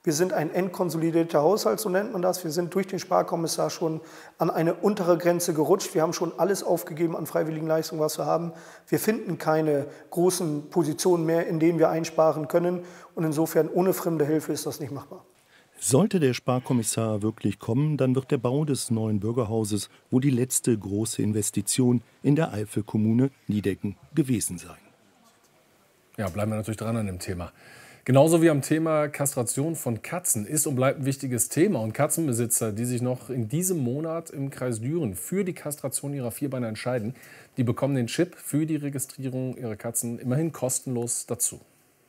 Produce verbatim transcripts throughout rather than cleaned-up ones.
Wir sind ein entkonsolidierter Haushalt, so nennt man das. Wir sind durch den Sparkommissar schon an eine untere Grenze gerutscht. Wir haben schon alles aufgegeben an freiwilligen Leistungen, was wir haben. Wir finden keine großen Positionen mehr, in denen wir einsparen können. Und insofern ohne fremde Hilfe ist das nicht machbar. Sollte der Sparkommissar wirklich kommen, dann wird der Bau des neuen Bürgerhauses wohl die letzte große Investition in der Eifel-Kommune Nideggen gewesen sein. Ja, bleiben wir natürlich dran an dem Thema. Genauso wie am Thema Kastration von Katzen ist und bleibt ein wichtiges Thema. Und Katzenbesitzer, die sich noch in diesem Monat im Kreis Düren für die Kastration ihrer Vierbeiner entscheiden, die bekommen den Chip für die Registrierung ihrer Katzen immerhin kostenlos dazu.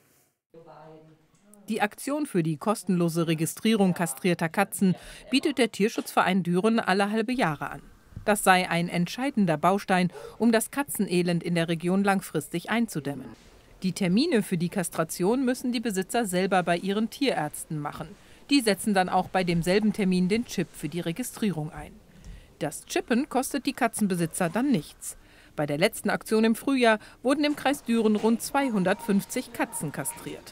Die Aktion für die kostenlose Registrierung kastrierter Katzen bietet der Tierschutzverein Düren alle halbe Jahre an. Das sei ein entscheidender Baustein, um das Katzenelend in der Region langfristig einzudämmen. Die Termine für die Kastration müssen die Besitzer selber bei ihren Tierärzten machen. Die setzen dann auch bei demselben Termin den Chip für die Registrierung ein. Das Chippen kostet die Katzenbesitzer dann nichts. Bei der letzten Aktion im Frühjahr wurden im Kreis Düren rund zweihundertfünfzig Katzen kastriert.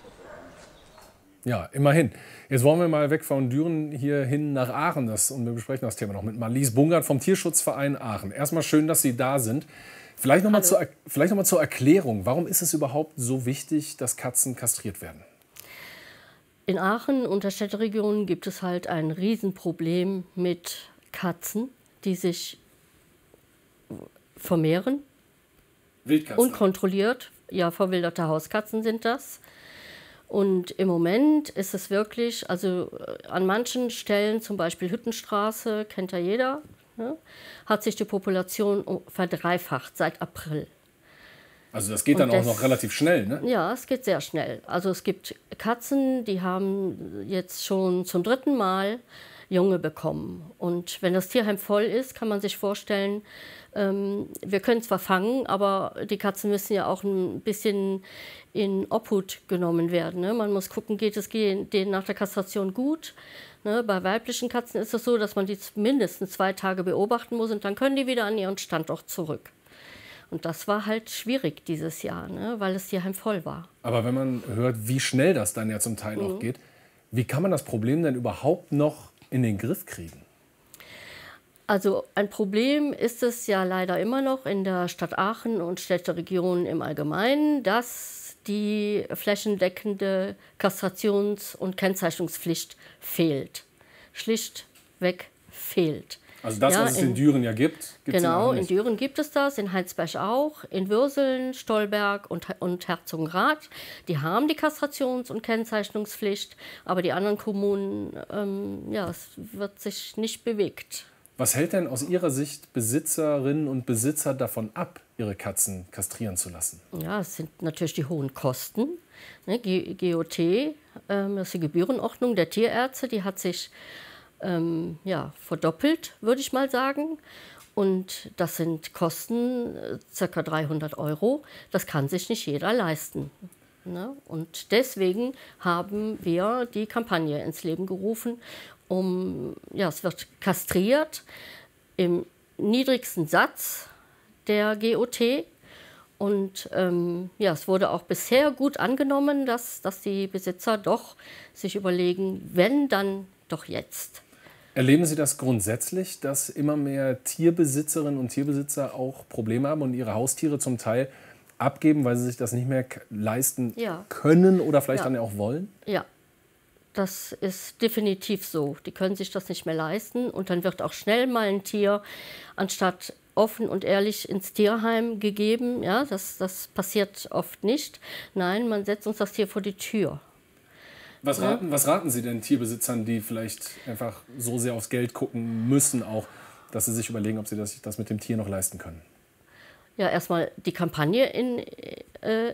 Ja, immerhin. Jetzt wollen wir mal weg von Düren hier hin nach Aachen. Das, und wir besprechen das Thema noch mit Marlies Bungert vom Tierschutzverein Aachen. Erstmal schön, dass Sie da sind. Vielleicht noch mal zur, vielleicht noch mal zur Erklärung. Warum ist es überhaupt so wichtig, dass Katzen kastriert werden? In Aachen und der Städteregion gibt es halt ein Riesenproblem mit Katzen, die sich vermehren. Wildkatzen? Unkontrolliert. Ja, verwilderte Hauskatzen sind das. Und im Moment ist es wirklich, also an manchen Stellen, zum Beispiel Hüttenstraße, kennt ja jeder, ne, hat sich die Population verdreifacht seit April. Also das geht dann das, auch noch relativ schnell, ne? Ja, es geht sehr schnell. Also es gibt Katzen, die haben jetzt schon zum dritten Mal Junge bekommen. Und wenn das Tierheim voll ist, kann man sich vorstellen, ähm, wir können zwar fangen, aber die Katzen müssen ja auch ein bisschen in Obhut genommen werden. Ne? Man muss gucken, geht es denen nach der Kastration gut. Ne? Bei weiblichen Katzen ist es so, dass man die mindestens zwei Tage beobachten muss und dann können die wieder an ihren Standort zurück. Und das war halt schwierig dieses Jahr, ne? Weil das Tierheim voll war. Aber wenn man hört, wie schnell das dann ja zum Teil mhm. auch geht, wie kann man das Problem denn überhaupt noch in den Griff kriegen? Also ein Problem ist es ja leider immer noch in der Stadt Aachen und Städteregion im Allgemeinen, dass die flächendeckende Kastrations- und Kennzeichnungspflicht fehlt. Schlichtweg fehlt. Also das, ja, was es in, in Düren ja gibt, gibt genau, in, in Düren gibt es das, in Heinsberg auch, in Würseln, Stolberg und, und Herzogenrath. Die haben die Kastrations- und Kennzeichnungspflicht, aber die anderen Kommunen, ähm, ja, es wird sich nicht bewegt. Was hält denn aus Ihrer Sicht Besitzerinnen und Besitzer davon ab, ihre Katzen kastrieren zu lassen? Ja, es sind natürlich die hohen Kosten. Ne, G O T, ähm, das ist die Gebührenordnung der Tierärzte, die hat sich ähm, ja, verdoppelt, würde ich mal sagen. Und das sind Kosten äh, ca. dreihundert Euro. Das kann sich nicht jeder leisten. Ne? Und deswegen haben wir die Kampagne ins Leben gerufen. Um, ja, es wird kastriert im niedrigsten Satz der G O T. Und ähm, ja, es wurde auch bisher gut angenommen, dass, dass die Besitzer doch sich überlegen, wenn, dann doch jetzt. Erleben Sie das grundsätzlich, dass immer mehr Tierbesitzerinnen und Tierbesitzer auch Probleme haben und ihre Haustiere zum Teil abgeben, weil sie sich das nicht mehr leisten ja. können oder vielleicht ja. dann auch wollen? Ja. Das ist definitiv so. Die können sich das nicht mehr leisten. Und dann wird auch schnell mal ein Tier, anstatt offen und ehrlich ins Tierheim gegeben. Ja, das, das passiert oft nicht. Nein, man setzt uns das Tier vor die Tür. Was raten, ja? was raten Sie denn Tierbesitzern, die vielleicht einfach so sehr aufs Geld gucken müssen, auch, dass sie sich überlegen, ob sie das, das mit dem Tier noch leisten können? Ja, erstmal die Kampagne in, äh,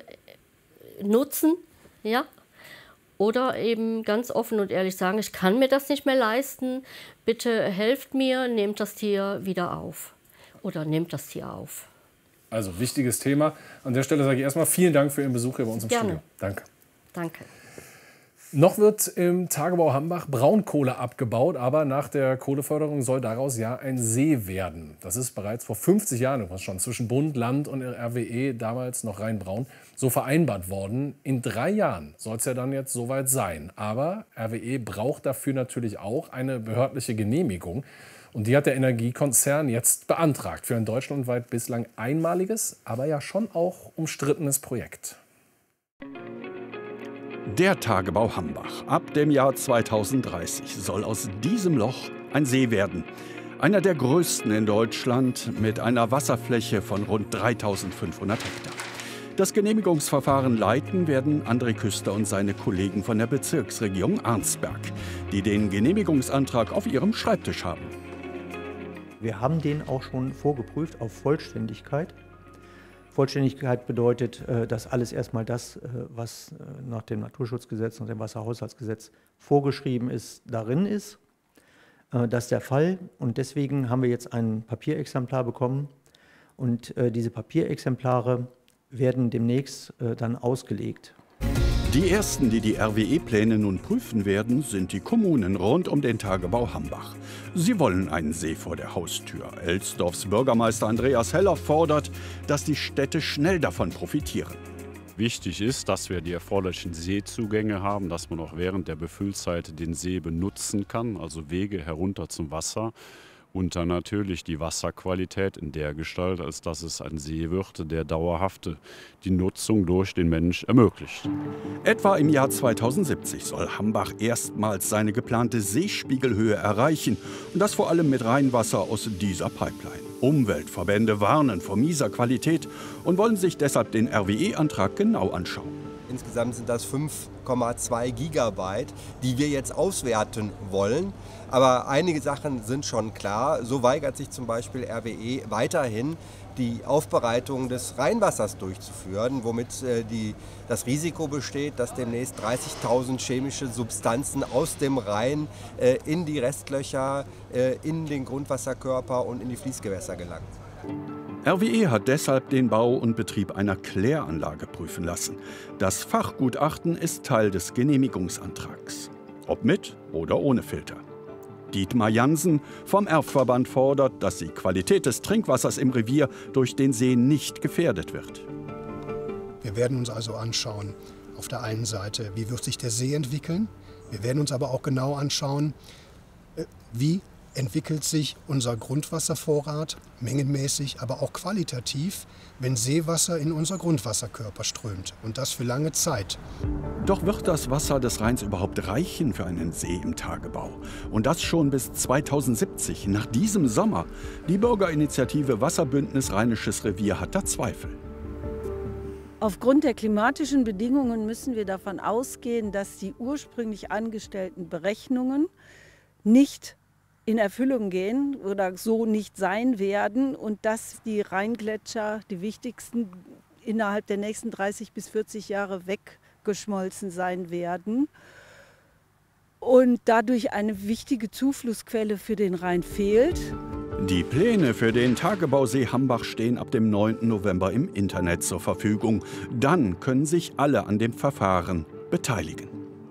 nutzen, ja. Oder eben ganz offen und ehrlich sagen, ich kann mir das nicht mehr leisten, bitte helft mir, nehmt das Tier wieder auf. Oder nehmt das Tier auf. Also wichtiges Thema. An der Stelle sage ich erstmal vielen Dank für Ihren Besuch hier bei uns im Gerne. Studio. Danke. Danke. Noch wird im Tagebau Hambach Braunkohle abgebaut, aber nach der Kohleförderung soll daraus ja ein See werden. Das ist bereits vor fünfzig Jahren schon zwischen Bund, Land und R W E, damals noch Rhein-Braun, so vereinbart worden. In drei Jahren soll es ja dann jetzt soweit sein. Aber R W E braucht dafür natürlich auch eine behördliche Genehmigung. Und die hat der Energiekonzern jetzt beantragt für ein deutschlandweit bislang einmaliges, aber ja schon auch umstrittenes Projekt. Der Tagebau Hambach. Ab dem Jahr zweitausenddreißig soll aus diesem Loch ein See werden. Einer der größten in Deutschland mit einer Wasserfläche von rund dreitausendfünfhundert Hektar. Das Genehmigungsverfahren leiten werden André Küster und seine Kollegen von der Bezirksregierung Arnsberg, die den Genehmigungsantrag auf ihrem Schreibtisch haben. Wir haben den auch schon vorgeprüft auf Vollständigkeit. Vollständigkeit bedeutet, dass alles erstmal das, was nach dem Naturschutzgesetz und dem Wasserhaushaltsgesetz vorgeschrieben ist, darin ist. Das ist der Fall und deswegen haben wir jetzt ein Papierexemplar bekommen und diese Papierexemplare werden demnächst dann ausgelegt. Die ersten, die die R W E-Pläne nun prüfen werden, sind die Kommunen rund um den Tagebau Hambach. Sie wollen einen See vor der Haustür. Elsdorfs Bürgermeister Andreas Heller fordert, dass die Städte schnell davon profitieren. Wichtig ist, dass wir die erforderlichen Seezugänge haben, dass man auch während der Befüllzeit den See benutzen kann, also Wege herunter zum Wasser. Und dann natürlich die Wasserqualität in der Gestalt, als dass es ein See wird, der dauerhaft die Nutzung durch den Mensch ermöglicht. Etwa im Jahr zweitausendsiebzig soll Hambach erstmals seine geplante Seespiegelhöhe erreichen. Und das vor allem mit Rheinwasser aus dieser Pipeline. Umweltverbände warnen vor mieser Qualität und wollen sich deshalb den R W E-Antrag genau anschauen. Insgesamt sind das fünf Komma zwei Gigabyte, die wir jetzt auswerten wollen. Aber einige Sachen sind schon klar. So weigert sich zum Beispiel R W E weiterhin, die Aufbereitung des Rheinwassers durchzuführen, womit äh, die, das Risiko besteht, dass demnächst dreißigtausend chemische Substanzen aus dem Rhein äh, in die Restlöcher, äh, in den Grundwasserkörper und in die Fließgewässer gelangen. R W E hat deshalb den Bau und Betrieb einer Kläranlage prüfen lassen. Das Fachgutachten ist Teil des Genehmigungsantrags. Ob mit oder ohne Filter. Dietmar Jansen vom Erfverband fordert, dass die Qualität des Trinkwassers im Revier durch den See nicht gefährdet wird. Wir werden uns also anschauen, auf der einen Seite, wie wird sich der See entwickeln. Wir werden uns aber auch genau anschauen, wie entwickelt sich unser Grundwasservorrat, mengenmäßig, aber auch qualitativ, wenn Seewasser in unser Grundwasserkörper strömt. Und das für lange Zeit. Doch wird das Wasser des Rheins überhaupt reichen für einen See im Tagebau? Und das schon bis zweitausendsiebzig, nach diesem Sommer. Die Bürgerinitiative Wasserbündnis Rheinisches Revier hat da Zweifel. Aufgrund der klimatischen Bedingungen müssen wir davon ausgehen, dass die ursprünglich angestellten Berechnungen nicht in Erfüllung gehen oder so nicht sein werden und dass die Rheingletscher, die wichtigsten, innerhalb der nächsten dreißig bis vierzig Jahre weggeschmolzen sein werden und dadurch eine wichtige Zuflussquelle für den Rhein fehlt. Die Pläne für den Tagebausee Hambach stehen ab dem neunten November im Internet zur Verfügung. Dann können sich alle an dem Verfahren beteiligen.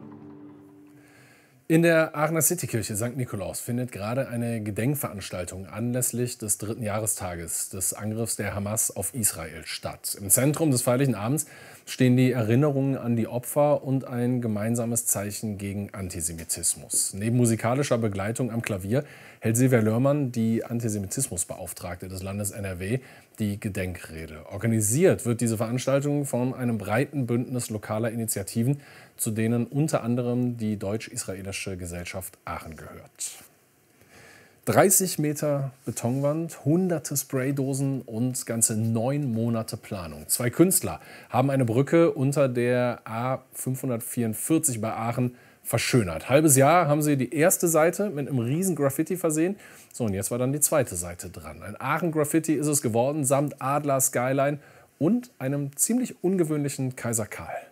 In der Aachener Citykirche Sankt Nikolaus findet gerade eine Gedenkveranstaltung anlässlich des dritten Jahrestages des Angriffs der Hamas auf Israel statt. Im Zentrum des feierlichen Abends stehen die Erinnerungen an die Opfer und ein gemeinsames Zeichen gegen Antisemitismus. Neben musikalischer Begleitung am Klavier hält Silvia Lörmann, die Antisemitismusbeauftragte des Landes N R W, die Gedenkrede. Organisiert wird diese Veranstaltung von einem breiten Bündnis lokaler Initiativen, zu denen unter anderem die Deutsch-Israelische Gesellschaft Aachen gehört. dreißig Meter Betonwand, hunderte Spraydosen und ganze neun Monate Planung. Zwei Künstler haben eine Brücke unter der A fünfhundertvierundvierzig bei Aachen verschönert. Halbes Jahr haben sie die erste Seite mit einem riesen Graffiti versehen. So, und jetzt war dann die zweite Seite dran. Ein Aachen-Graffiti ist es geworden, samt Adler, Skyline und einem ziemlich ungewöhnlichen Kaiser Karl.